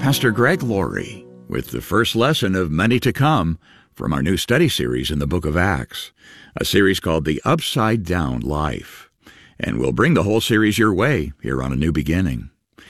Pastor Greg Laurie with the first lesson of many to come from our new study series in the book of Acts, a series called The Upside Down Life. And we'll bring the whole series your way here on A New Beginning.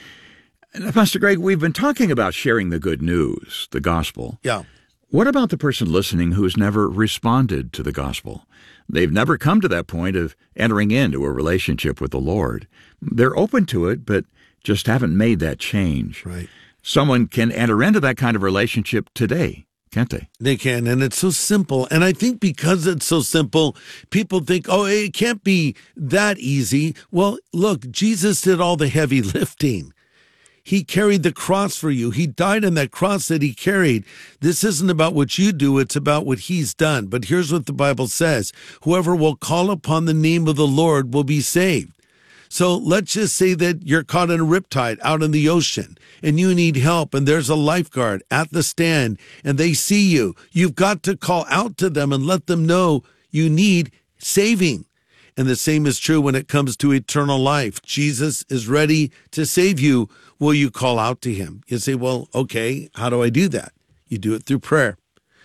Now, Pastor Greg, we've been talking about sharing the good news, the gospel. Yeah. What about the person listening who's never responded to the gospel? They've never come to that point of entering into a relationship with the Lord. They're open to it, but just haven't made that change. Right. Someone can enter into that kind of relationship today, can't they? They can, and it's so simple. And I think because it's so simple, people think, oh, it can't be that easy. Well, look, Jesus did all the heavy lifting. He carried the cross for you. He died on that cross that he carried. This isn't about what you do. It's about what he's done. But here's what the Bible says. Whoever will call upon the name of the Lord will be saved. So let's just say that you're caught in a riptide out in the ocean and you need help, and there's a lifeguard at the stand and they see you. You've got to call out to them and let them know you need saving. And the same is true when it comes to eternal life. Jesus is ready to save you. Will you call out to him? You say, well, okay, how do I do that? You do it through prayer.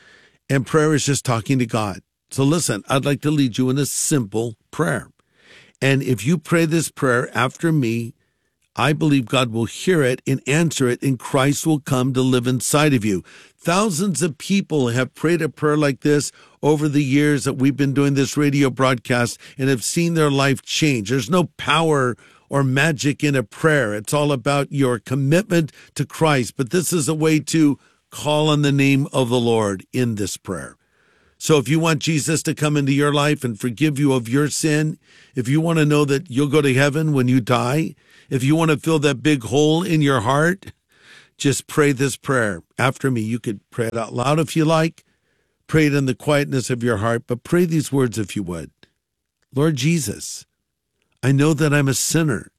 And prayer is just talking to God. So listen, I'd like to lead you in a simple prayer. And if you pray this prayer after me, I believe God will hear it and answer it, and Christ will come to live inside of you. Thousands of people have prayed a prayer like this over the years that we've been doing this radio broadcast and have seen their life change. There's no power or magic in a prayer. It's all about your commitment to Christ. But this is a way to call on the name of the Lord in this prayer. So if you want Jesus to come into your life and forgive you of your sin, if you want to know that you'll go to heaven when you die, if you want to fill that big hole in your heart, just pray this prayer after me. You could pray it out loud if you like. Pray it in the quietness of your heart, but pray these words if you would. Lord Jesus, I know that I'm a sinner,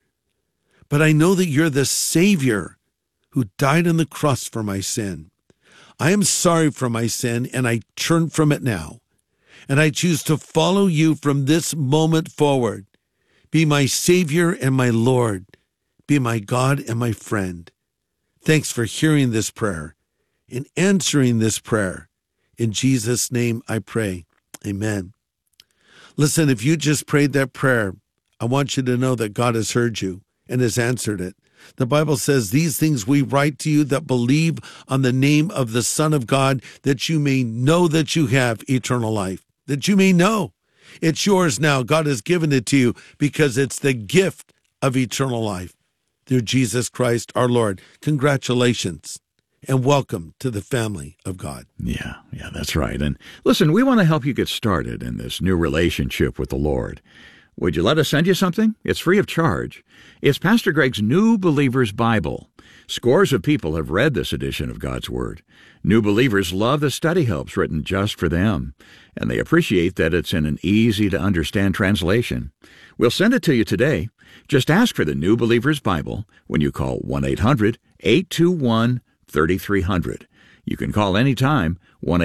but I know that you're the Savior who died on the cross for my sin. I am sorry for my sin, and I turn from it now. And I choose to follow you from this moment forward. Be my Savior and my Lord. Be my God and my friend. Thanks for hearing this prayer and answering this prayer. In Jesus' name I pray. Amen. Listen, if you just prayed that prayer, I want you to know that God has heard you and has answered it. The Bible says, these things we write to you that believe on the name of the Son of God, that you may know that you have eternal life, that you may know. It's yours now. God has given it to you because it's the gift of eternal life through Jesus Christ our Lord. Congratulations and welcome to the family of God. Yeah, that's right. And listen, we want to help you get started in this new relationship with the Lord. Would you let us send you something? It's free of charge. It's Pastor Greg's New Believer's Bible. Scores of people have read this edition of God's Word. New believers love the study helps written just for them, and they appreciate that it's in an easy-to-understand translation. We'll send it to you today. Just ask for the New Believer's Bible when you call 1-800-821-3300. You can call anytime,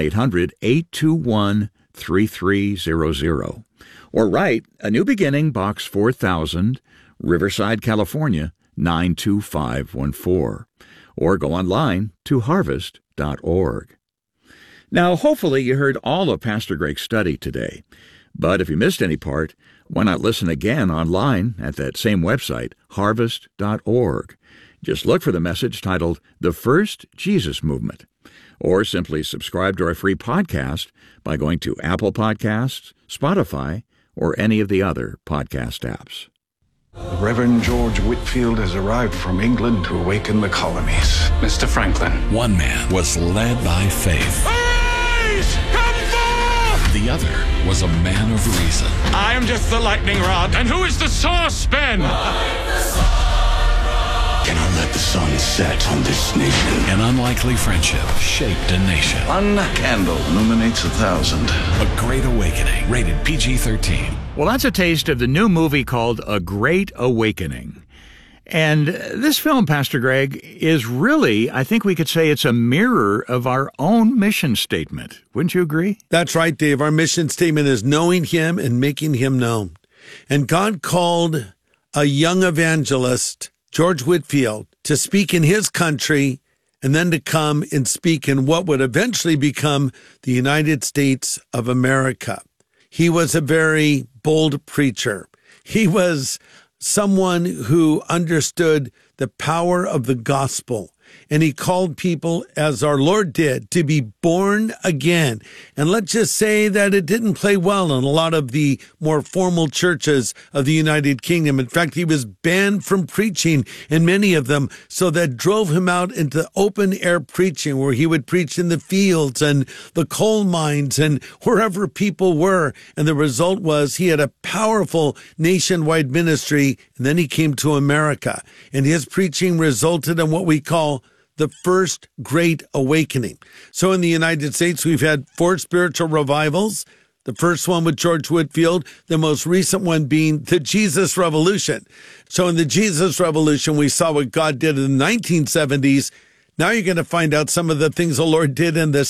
1-800-821-3300. Or write A New Beginning, Box 4000, Riverside, California, 92514. Or go online to harvest.org. Now, hopefully you heard all of Pastor Greg's study today. But if you missed any part, why not listen again online at that same website, harvest.org. Just look for the message titled The First Jesus Movement. Or simply subscribe to our free podcast by going to Apple Podcasts, Spotify, or any of the other podcast apps. The Reverend George Whitefield has arrived from England to awaken the colonies. Mr. Franklin. One man was led by faith. Arise! Come forth! The other was a man of reason. I am just the lightning rod. And who is the saucepan? Cannot let the sun set on this nation. An unlikely friendship shaped a nation. One candle illuminates 1,000. A Great Awakening, rated PG-13. Well, that's a taste of the new movie called A Great Awakening. And this film, Pastor Greg, is really, I think we could say it's a mirror of our own mission statement. Wouldn't you agree? That's right, Dave. Our mission statement is knowing him and making him known. And God called a young evangelist, George Whitefield, to speak in his country and then to come and speak in what would eventually become the United States of America. He was a very bold preacher. He was someone who understood the power of the gospel. And he called people, as our Lord did, to be born again. And let's just say that it didn't play well in a lot of the more formal churches of the United Kingdom. In fact, he was banned from preaching in many of them. So that drove him out into open air preaching, where he would preach in the fields and the coal mines and wherever people were. And the result was he had a powerful nationwide ministry. And then he came to America, and his preaching resulted in what we call the First Great Awakening. So in the United States, we've had 4 spiritual revivals. The first one with George Whitefield, the most recent one being the Jesus Revolution. So in the Jesus Revolution, we saw what God did in the 1970s. Now you're going to find out some of the things the Lord did in the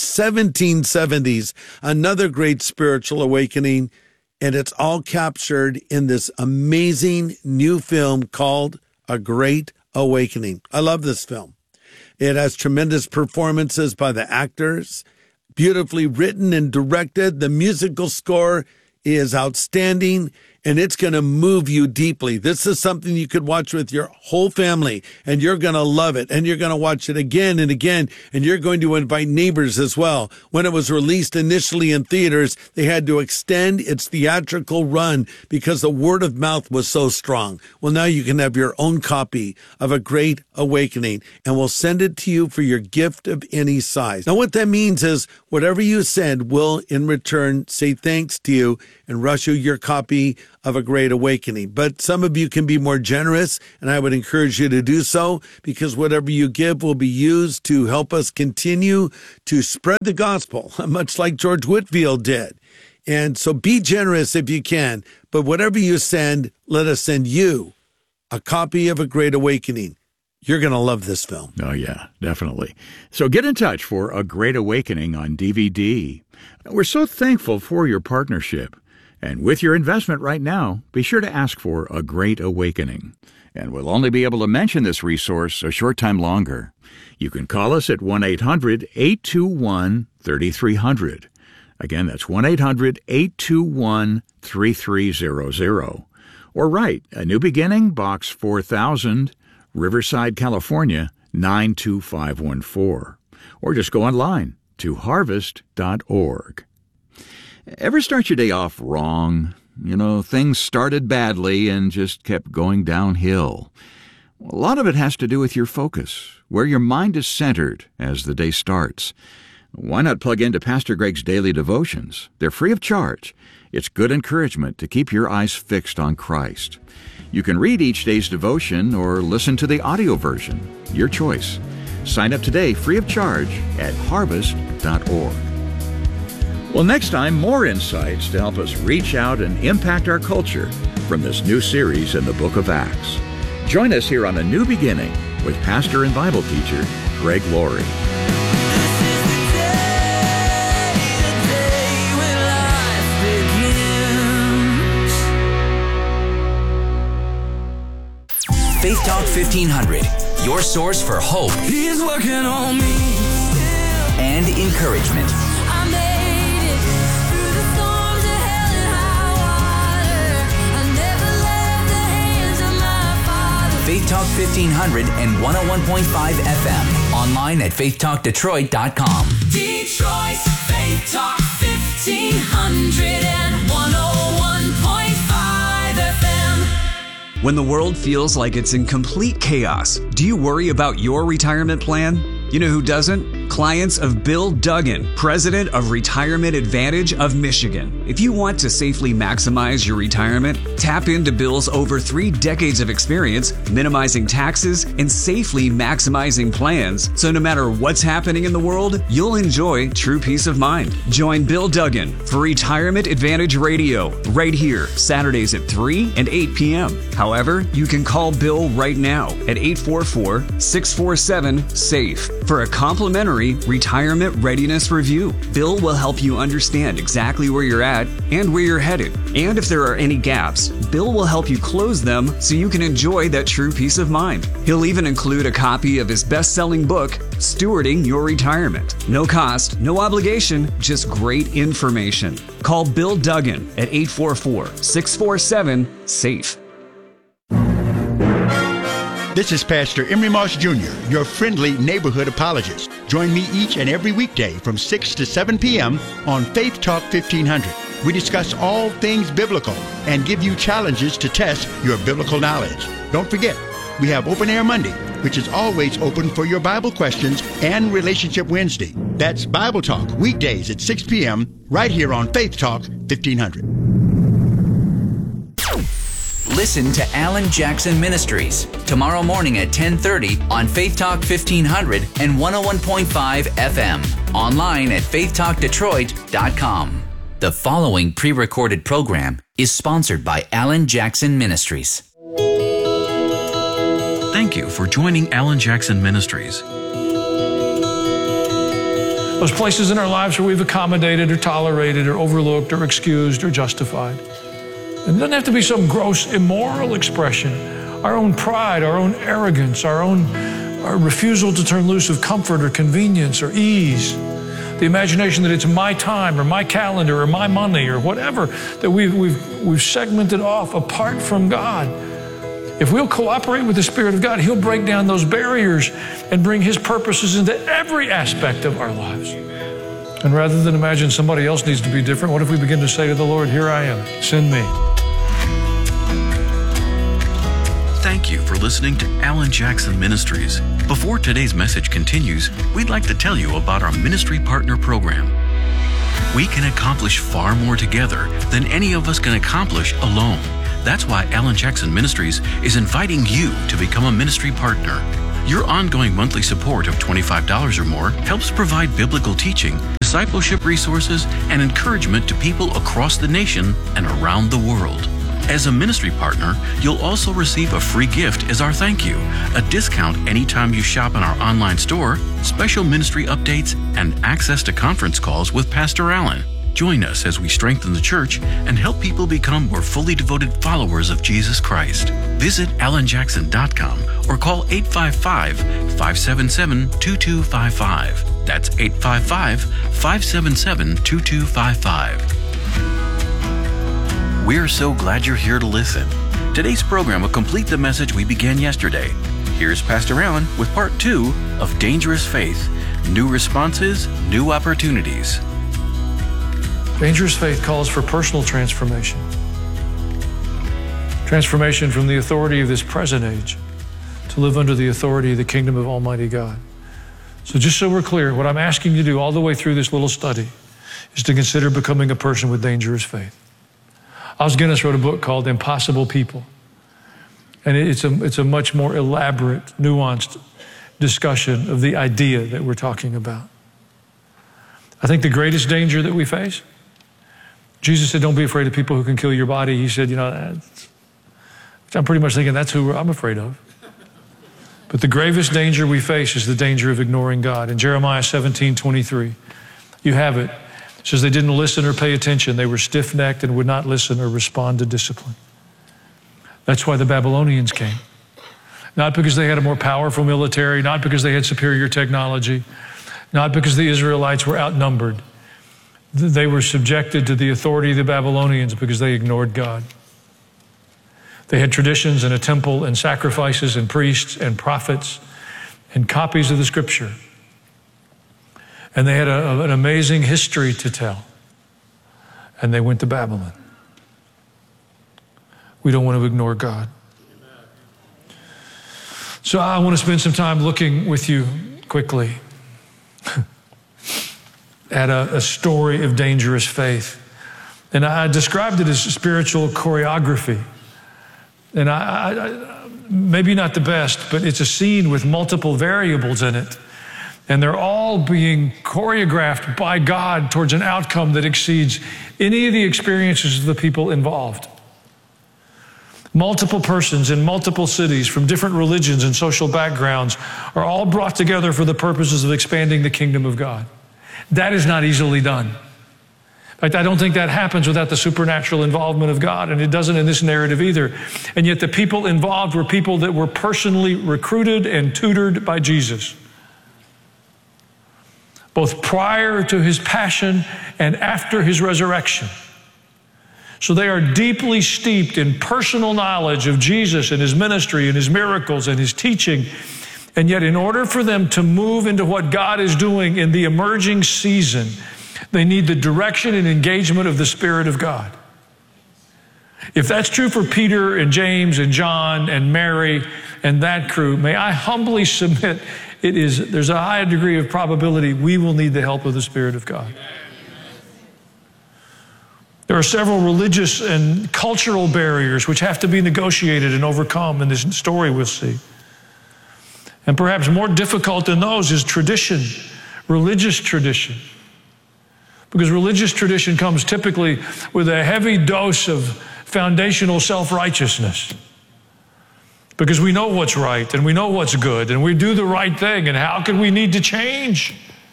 1770s, another great spiritual awakening. And it's all captured in this amazing new film called A Great Awakening. I love this film. It has tremendous performances by the actors, beautifully written and directed. The musical score is outstanding, and it's going to move you deeply. This is something you could watch with your whole family, and you're going to love it, and you're going to watch it again and again, and you're going to invite neighbors as well. When it was released initially in theaters, they had to extend its theatrical run because the word of mouth was so strong. Well, now you can have your own copy of A Great Awakening, and we'll send it to you for your gift of any size. Now, what that means is whatever you send will, in return, say thanks to you and rush you your copy of A Great Awakening. But some of you can be more generous, and I would encourage you to do so, because whatever you give will be used to help us continue to spread the gospel, much like George Whitefield did. And so be generous if you can, but whatever you send, let us send you a copy of A Great Awakening. You're going to love this film. Oh, yeah, definitely. So get in touch for A Great Awakening on DVD. We're so thankful for your partnership. And with your investment right now, be sure to ask for A Great Awakening. And we'll only be able to mention this resource a short time longer. You can call us at 1-800-821-3300. Again, that's 1-800-821-3300. Or write A New Beginning, Box 4000, Riverside, California, 92514. Or just go online to harvest.org. Ever start your day off wrong? You know, things started badly and just kept going downhill. A lot of it has to do with your focus, where your mind is centered as the day starts. Why not plug into Pastor Greg's daily devotions? They're free of charge. It's good encouragement to keep your eyes fixed on Christ. You can read each day's devotion or listen to the audio version. Your choice. Sign up today free of charge at harvest.org. Well, next time, more insights to help us reach out and impact our culture from this new series in the book of Acts. Join us here on A New Beginning with pastor and Bible teacher Greg Laurie. Faith Talk 1500, your source for hope. He's working on me and encouragement. Faith Talk 1500 and 101.5 FM. Online at faithtalkdetroit.com. Detroit's Faith Talk 1500 and 101.5 FM. When the world feels like it's in complete chaos, do you worry about your retirement plan? You know who doesn't? Clients of Bill Duggan, president of Retirement Advantage of Michigan. If you want to safely maximize your retirement, tap into Bill's over 3 decades of experience minimizing taxes and safely maximizing plans, so no matter what's happening in the world, you'll enjoy true peace of mind. Join Bill Duggan for Retirement Advantage Radio right here, Saturdays at 3 and 8 p.m. However, you can call Bill right now at 844-647-SAFE for a complimentary complimentary retirement readiness review. Bill will help you understand exactly where you're at and where you're headed. And if there are any gaps, Bill will help you close them so you can enjoy that true peace of mind. He'll even include a copy of his best-selling book, Stewarding Your Retirement. No cost, no obligation, just great information. Call Bill Duggan at 844-647-SAFE. This is Pastor Emery Moss Jr., your friendly neighborhood apologist. Join me each and every weekday from 6 to 7 p.m. on Faith Talk 1500. We discuss all things biblical and give you challenges to test your biblical knowledge. Don't forget, we have Open Air Monday, which is always open for your Bible questions, and Relationship Wednesday. That's Bible Talk, weekdays at 6 p.m. right here on Faith Talk 1500. Listen to Alan Jackson Ministries tomorrow morning at 10:30 on Faith Talk 1500 and 101.5 FM. Online at faithtalkdetroit.com. The following pre-recorded program is sponsored by Alan Jackson Ministries. Thank you for joining Alan Jackson Ministries. Those places in our lives where we've accommodated or tolerated or overlooked or excused or justified. It doesn't have to be some gross immoral expression. Our own pride, our own arrogance, our refusal to turn loose of comfort or convenience or ease. The imagination that it's my time or my calendar or my money or whatever that we've segmented off apart from God. If we'll cooperate with the Spirit of God, He'll break down those barriers and bring His purposes into every aspect of our lives. And rather than imagine somebody else needs to be different, what if we begin to say to the Lord, here I am, send me. Thank you for listening to Alan Jackson Ministries. Before today's message continues, we'd like to tell you about our Ministry Partner Program. We can accomplish far more together than any of us can accomplish alone. That's why Alan Jackson Ministries is inviting you to become a ministry partner. Your ongoing monthly support of $25 or more helps provide biblical teaching, discipleship resources, and encouragement to people across the nation and around the world. As a ministry partner, you'll also receive a free gift as our thank you, a discount anytime you shop in our online store, special ministry updates, and access to conference calls with Pastor Allen. Join us as we strengthen the church and help people become more fully devoted followers of Jesus Christ. Visit alanjackson.com or call 855-577-2255. That's 855-577-2255. We're so glad you're here to listen. Today's program will complete the message we began yesterday. Here's Pastor Allen with part 2 of Dangerous Faith, New Responses, New Opportunities. Dangerous faith calls for personal transformation. Transformation from the authority of this present age to live under the authority of the kingdom of Almighty God. So just so we're clear, what I'm asking you to do all the way through this little study is to consider becoming a person with dangerous faith. Os Guinness wrote a book called Impossible People. And it's a much more elaborate, nuanced discussion of the idea that we're talking about. I think the greatest danger that we face, Jesus said, don't be afraid of people who can kill your body. He said, I'm pretty much thinking that's who I'm afraid of. But the gravest danger we face is the danger of ignoring God. In Jeremiah 17:23, you have it. It says they didn't listen or pay attention. They were stiff-necked and would not listen or respond to discipline. That's why the Babylonians came. Not because they had a more powerful military, not because they had superior technology, not because the Israelites were outnumbered. They were subjected to the authority of the Babylonians because they ignored God. They had traditions and a temple and sacrifices and priests and prophets and copies of the scripture. And they had an amazing history to tell. And they went to Babylon. We don't want to ignore God. So I want to spend some time looking with you quickly at a story of dangerous faith. And I described it as spiritual choreography. And I maybe not the best, but it's a scene with multiple variables in it. And they're all being choreographed by God towards an outcome that exceeds any of the experiences of the people involved. Multiple persons in multiple cities from different religions and social backgrounds are all brought together for the purposes of expanding the kingdom of God. That is not easily done. In fact, I don't think that happens without the supernatural involvement of God, and it doesn't in this narrative either. And yet the people involved were people that were personally recruited and tutored by Jesus, both prior to his passion and after his resurrection. So they are deeply steeped in personal knowledge of Jesus and his ministry and his miracles and his teaching. And yet in order for them to move into what God is doing in the emerging season, they need the direction and engagement of the Spirit of God. If that's true for Peter and James and John and Mary and that crew, may I humbly submit, there's a high degree of probability we will need the help of the Spirit of God. There are several religious and cultural barriers which have to be negotiated and overcome in this story we'll see. And perhaps more difficult than those is tradition, religious tradition. Because religious tradition comes typically with a heavy dose of foundational self-righteousness. Because we know what's right and we know what's good and we do the right thing, and how can we need to change?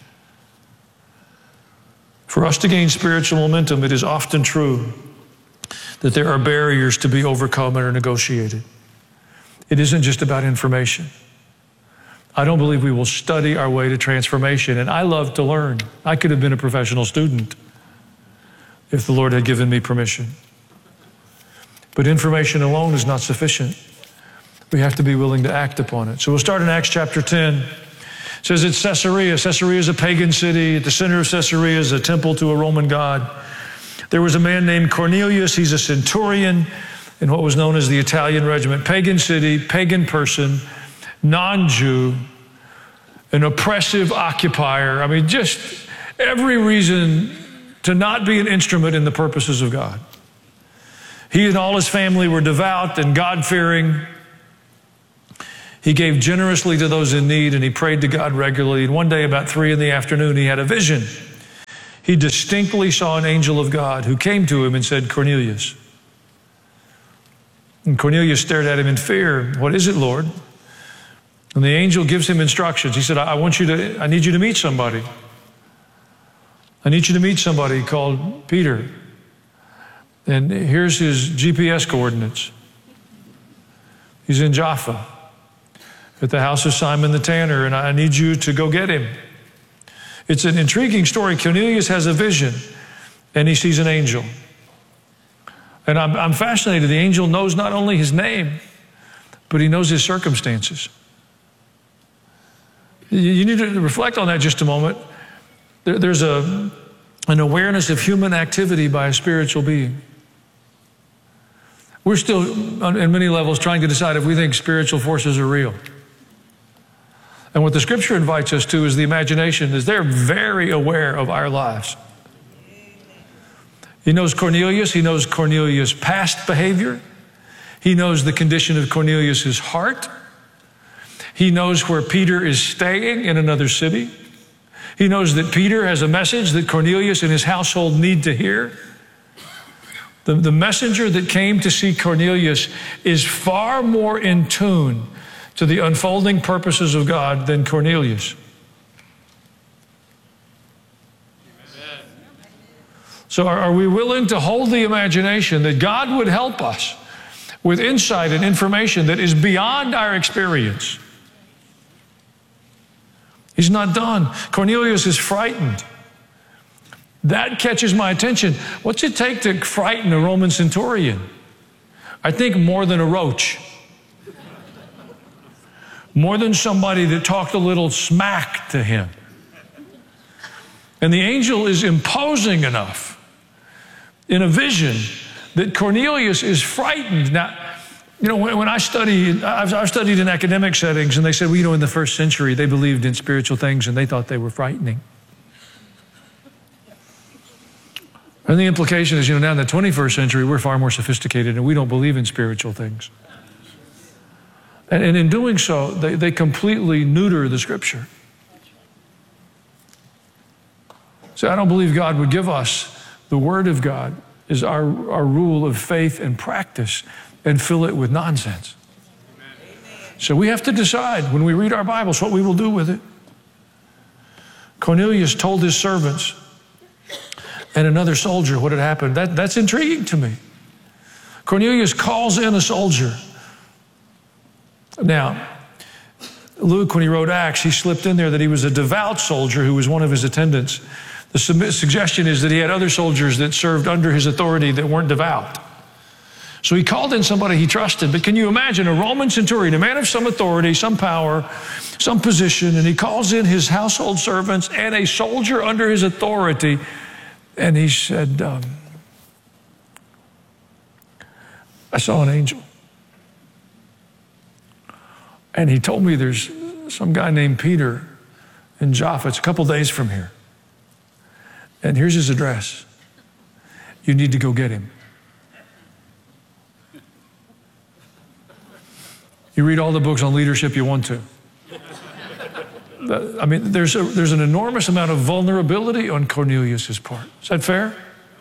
For us to gain spiritual momentum, it is often true that there are barriers to be overcome and are negotiated. It isn't just about information. I don't believe we will study our way to transformation, and I love to learn. I could have been a professional student if the Lord had given me permission. But information alone is not sufficient. We have to be willing to act upon it. So we'll start in Acts chapter 10. It says it's Caesarea. Caesarea is a pagan city. At the center of Caesarea is a temple to a Roman god. There was a man named Cornelius. He's a centurion in what was known as the Italian regiment. Pagan city, pagan person, non-Jew, an oppressive occupier. I mean, just every reason to not be an instrument in the purposes of God. He and all his family were devout and God-fearing. He gave generously to those in need, and he prayed to God regularly. And one day about 3 p.m, he had a vision. He distinctly saw an angel of God who came to him and said, "Cornelius." And Cornelius stared at him in fear. "What is it, Lord?" And the angel gives him instructions. He said, I need you to meet somebody. I need you to meet somebody called Peter. And here's his GPS coordinates. He's in Jaffa at the house of Simon the tanner, and I need you to go get him. It's an intriguing story. Cornelius has a vision, and he sees an angel. And I'm fascinated. The angel knows not only his name, but he knows his circumstances. You need to reflect on that just a moment. There's an awareness of human activity by a spiritual being. We're still, on many levels, trying to decide if we think spiritual forces are real. And what the Scripture invites us to is the imagination, is they're very aware of our lives. He knows Cornelius. He knows Cornelius' past behavior. He knows the condition of Cornelius' heart. He knows where Peter is staying in another city. He knows that Peter has a message that Cornelius and his household need to hear. The messenger that came to see Cornelius is far more in tune to the unfolding purposes of God than Cornelius. So are we willing to hold the imagination that God would help us with insight and information that is beyond our experience? He's not done. Cornelius is frightened. That catches my attention. What's it take to frighten a Roman centurion? I think more than a roach. More than somebody that talked a little smack to him. And the angel is imposing enough in a vision that Cornelius is frightened. Now, you know, when I study, I've studied in academic settings, and they said, well, you know, in the first century, they believed in spiritual things, and they thought they were frightening. And the implication is, you know, now in the 21st century, we're far more sophisticated, and we don't believe in spiritual things. And in doing so, they completely neuter the Scripture. So I don't believe God would give us the Word of God as our rule of faith and practice and fill it with nonsense. So we have to decide when we read our Bibles what we will do with it. Cornelius told his servants and another soldier what had happened. That's intriguing to me. Cornelius calls in a soldier. Now, Luke, when he wrote Acts, he slipped in there that he was a devout soldier who was one of his attendants. The suggestion is that he had other soldiers that served under his authority that weren't devout. So he called in somebody he trusted. But can you imagine a Roman centurion, a man of some authority, some power, some position, and he calls in his household servants and a soldier under his authority, and he said, I saw an angel. And he told me there's some guy named Peter in Jaffa. It's a couple days from here. And here's his address. You need to go get him. You read all the books on leadership you want to. I mean, there's an enormous amount of vulnerability on Cornelius' part. Is that fair?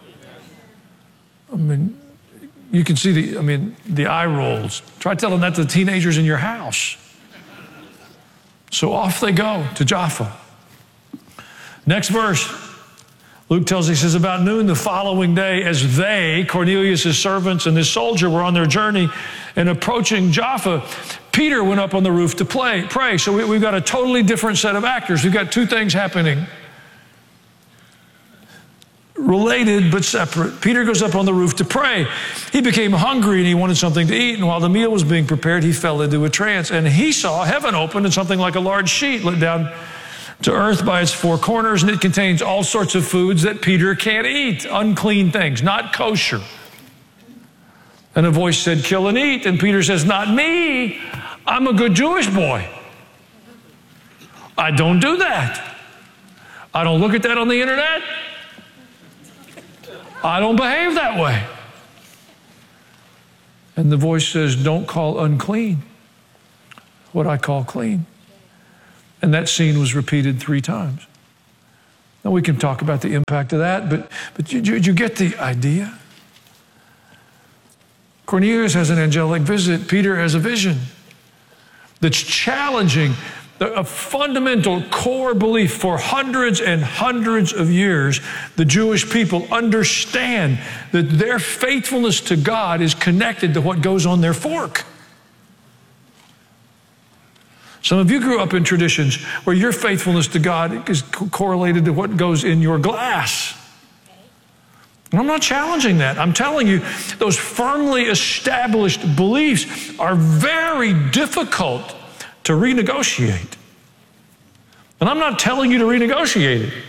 I mean, you can see the eye rolls. Try telling that to the teenagers in your house. So off they go to Jaffa. Next verse. Luke tells, he says, about noon the following day, as they, Cornelius' servants and this soldier, were on their journey and approaching Jaffa, Peter went up on the roof to pray. So we've got a totally different set of actors. We've got two things happening. Related but separate. Peter goes up on the roof to pray. He became hungry and he wanted something to eat. And while the meal was being prepared, he fell into a trance. And he saw heaven open and something like a large sheet let down to earth by its four corners, and it contains all sorts of foods that Peter can't eat, unclean things, not kosher. And a voice said, kill and eat. And Peter says, not me. I'm a good Jewish boy. I don't do that. I don't look at that on the internet. I don't behave that way. And the voice says, don't call unclean what I call clean. And that scene was repeated 3 times. Now we can talk about the impact of that, but you get the idea? Cornelius has an angelic visit. Peter has a vision that's challenging a fundamental core belief for hundreds and hundreds of years. The Jewish people understand that their faithfulness to God is connected to what goes on their fork. Some of you grew up in traditions where your faithfulness to God is correlated to what goes in your glass. And I'm not challenging that. I'm telling you, those firmly established beliefs are very difficult to renegotiate. And I'm not telling you to renegotiate it.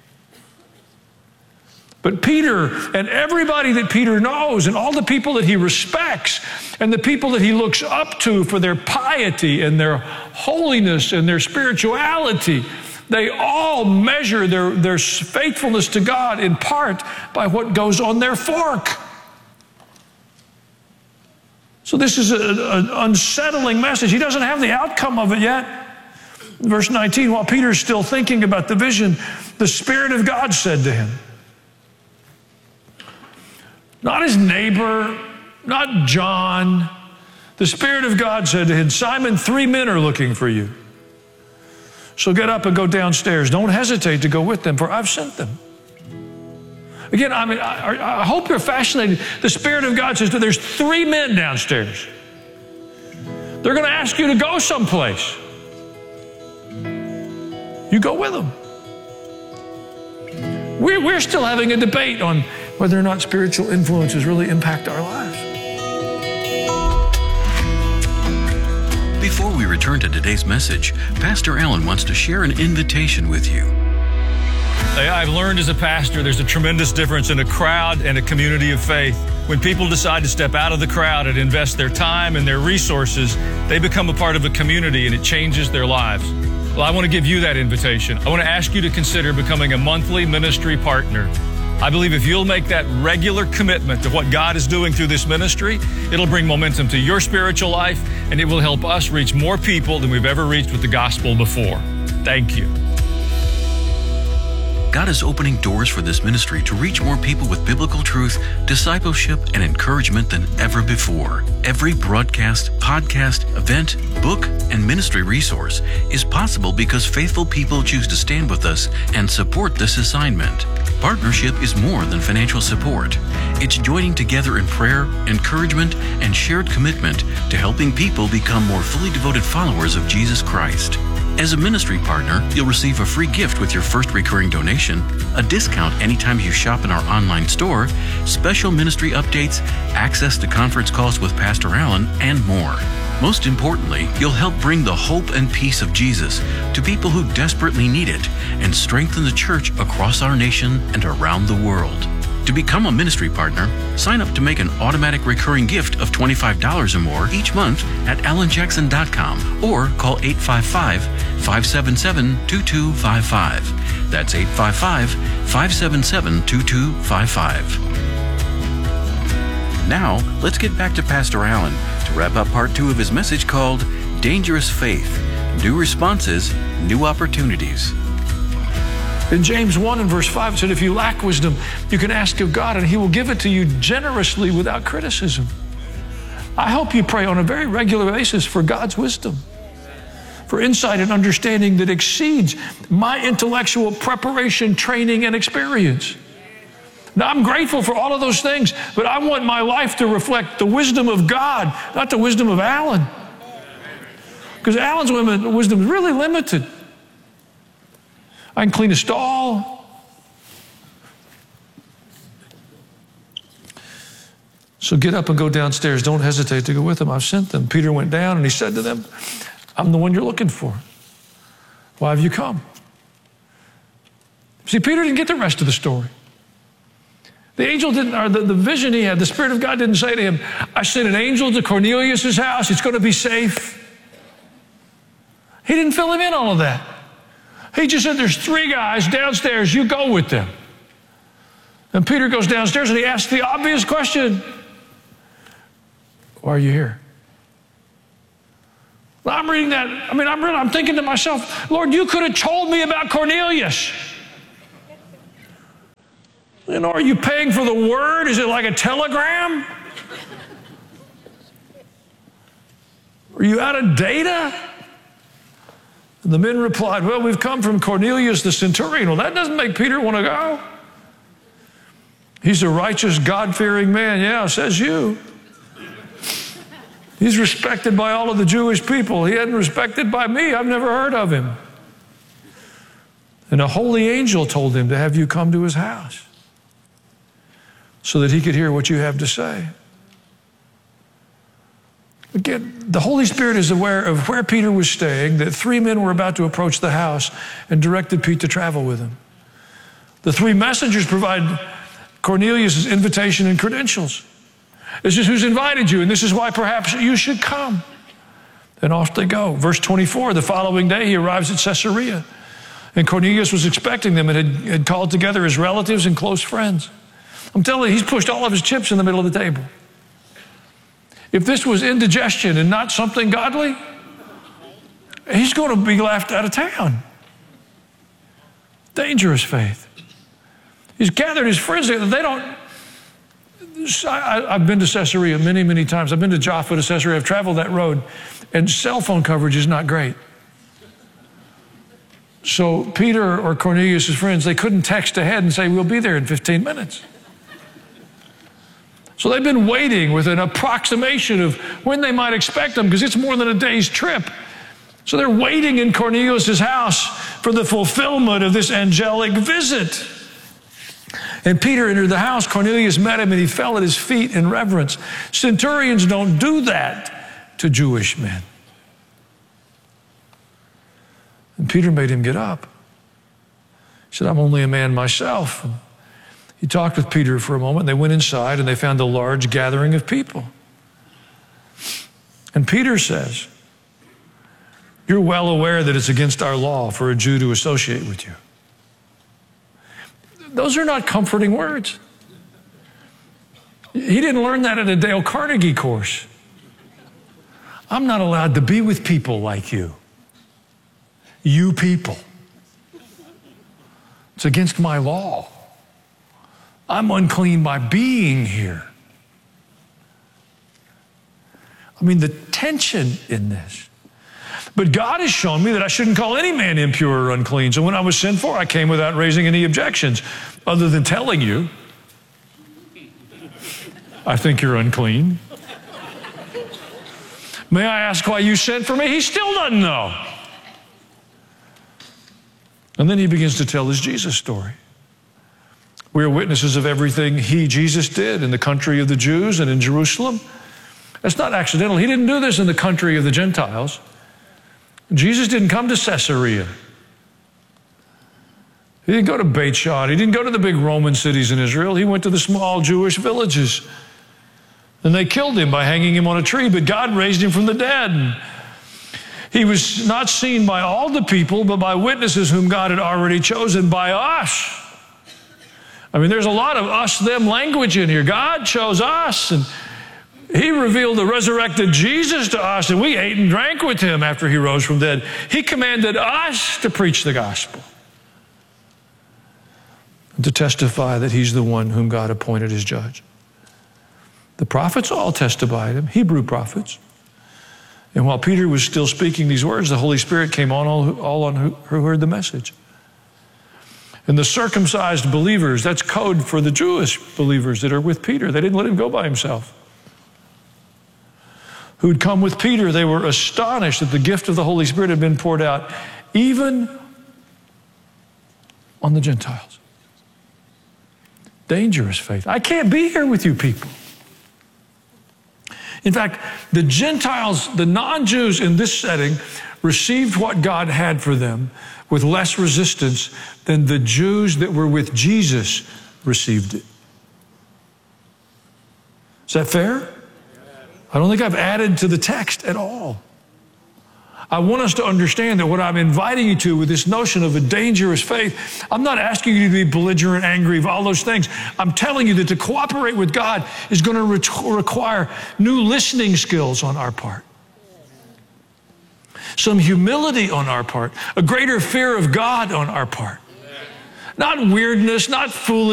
But Peter and everybody that Peter knows and all the people that he respects and the people that he looks up to for their piety and their holiness and their spirituality, they all measure their faithfulness to God in part by what goes on their fork. So this is an unsettling message. He doesn't have the outcome of it yet. Verse 19, while Peter's still thinking about the vision, the Spirit of God said to him, not his neighbor, not John. The Spirit of God said to him, Simon, 3 men are looking for you. So get up and go downstairs. Don't hesitate to go with them, for I've sent them. Again, I hope you're fascinated. The Spirit of God says that there's 3 men downstairs. They're going to ask you to go someplace. You go with them. We're still having a debate on whether or not spiritual influences really impact our lives. Before we return to today's message, Pastor Allen wants to share an invitation with you. I've learned as a pastor there's a tremendous difference in a crowd and a community of faith. When people decide to step out of the crowd and invest their time and their resources, they become a part of a community and it changes their lives. Well, I want to give you that invitation. I want to ask you to consider becoming a monthly ministry partner. I believe if you'll make that regular commitment to what God is doing through this ministry, it'll bring momentum to your spiritual life and it will help us reach more people than we've ever reached with the gospel before. Thank you. God is opening doors for this ministry to reach more people with biblical truth, discipleship, and encouragement than ever before. Every broadcast, podcast, event, book, and ministry resource is possible because faithful people choose to stand with us and support this assignment. Partnership is more than financial support. It's joining together in prayer, encouragement, and shared commitment to helping people become more fully devoted followers of Jesus Christ. As a ministry partner, you'll receive a free gift with your first recurring donation, a discount anytime you shop in our online store, special ministry updates, access to conference calls with Pastor Allen, and more. Most importantly, you'll help bring the hope and peace of Jesus to people who desperately need it and strengthen the church across our nation and around the world. To become a ministry partner, sign up to make an automatic recurring gift of $25 or more each month at alanjackson.com or call 855-577-2255. That's 855-577-2255. Now, let's get back to Pastor Allen to wrap up part 2 of his message called Dangerous Faith, New Responses, New Opportunities. In James 1 and verse 5, it said, if you lack wisdom, you can ask of God, and he will give it to you generously without criticism. I hope you pray on a very regular basis for God's wisdom, for insight and understanding that exceeds my intellectual preparation, training, and experience. Now, I'm grateful for all of those things, but I want my life to reflect the wisdom of God, not the wisdom of Alan. Because Alan's wisdom is really limited. I can clean a stall. So get up and go downstairs. Don't hesitate to go with them. I've sent them. Peter went down and he said to them, I'm the one you're looking for. Why have you come? See, Peter didn't get the rest of the story. The angel didn't, or the vision he had, the Spirit of God didn't say to him, I sent an angel to Cornelius' house. It's going to be safe. He didn't fill him in all of that. He just said, there's 3 guys downstairs, you go with them. And Peter goes downstairs and he asks the obvious question, why are you here? Well, I'm reading that, I'm thinking to myself, Lord, you could have told me about Cornelius. You know, are you paying for the word? Is it like a telegram? Are you out of data? And the men replied, well, we've come from Cornelius the centurion. Well, that doesn't make Peter want to go. He's a righteous, God-fearing man. Yeah, says you. He's respected by all of the Jewish people. He isn't respected by me. I've never heard of him. And a holy angel told him to have you come to his house so that he could hear what you have to say. Again, the Holy Spirit is aware of where Peter was staying, that 3 men were about to approach the house, and directed Pete to travel with him. The 3 messengers provide Cornelius' invitation and credentials. This is who's invited you, and this is why perhaps you should come. And off they go. Verse 24, the following day he arrives at Caesarea, and Cornelius was expecting them and had called together his relatives and close friends. I'm telling you, he's pushed all of his chips in the middle of the table. If this was indigestion and not something godly, he's going to be laughed out of town. Dangerous faith. He's gathered his friends. I've been to Caesarea many, many times. I've been to Jaffa to Caesarea. I've traveled that road, and cell phone coverage is not great. So Peter or Cornelius' friends, they couldn't text ahead and say, we'll be there in 15 minutes. So they've been waiting with an approximation of when they might expect them, because it's more than a day's trip. So they're waiting in Cornelius' house for the fulfillment of this angelic visit. And Peter entered the house. Cornelius met him, and he fell at his feet in reverence. Centurions don't do that to Jewish men. And Peter made him get up. He said, I'm only a man myself. He talked with Peter for a moment. They went inside, and they found a large gathering of people. And Peter says, you're well aware that it's against our law for a Jew to associate with you. Those are not comforting words. He didn't learn that at a Dale Carnegie course. I'm not allowed to be with people like you. You people. It's against my law. I'm unclean by being here. I mean, the tension in this. But God has shown me that I shouldn't call any man impure or unclean. So when I was sent for, I came without raising any objections, other than telling you, I think you're unclean. May I ask why you sent for me? He still doesn't know. And then he begins to tell his Jesus story. We are witnesses of everything Jesus did in the country of the Jews and in Jerusalem. That's not accidental. He didn't do this in the country of the Gentiles. Jesus didn't come to Caesarea. He didn't go to Beit Shan. He didn't go to the big Roman cities in Israel. He went to the small Jewish villages. And they killed him by hanging him on a tree, but God raised him from the dead. He was not seen by all the people, but by witnesses whom God had already chosen, by us. I mean, there's a lot of us-them language in here. God chose us, and he revealed the resurrected Jesus to us, and we ate and drank with him after he rose from the dead. He commanded us to preach the gospel and to testify that he's the one whom God appointed as judge. The prophets all testified him, Hebrew prophets. And while Peter was still speaking these words, the Holy Spirit came on all on who heard the message. And the circumcised believers, that's code for the Jewish believers that are with Peter. They didn't let him go by himself. Who'd come with Peter, they were astonished that the gift of the Holy Spirit had been poured out, even on the Gentiles. Dangerous faith. I can't be here with you people. In fact, the Gentiles, the non-Jews in this setting, received what God had for them with less resistance than the Jews that were with Jesus received it. Is that fair? I don't think I've added to the text at all. I want us to understand that what I'm inviting you to with this notion of a dangerous faith, I'm not asking you to be belligerent, angry, all those things. I'm telling you that to cooperate with God is going to require new listening skills on our part. Some humility on our part, a greater fear of God on our part. Not weirdness, not foolishness.